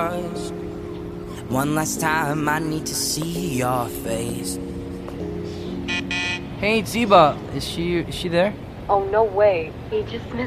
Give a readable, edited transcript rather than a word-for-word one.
trust. One last time I need to see your face. Hey, Ziba, is she there? Oh, no way. He just missed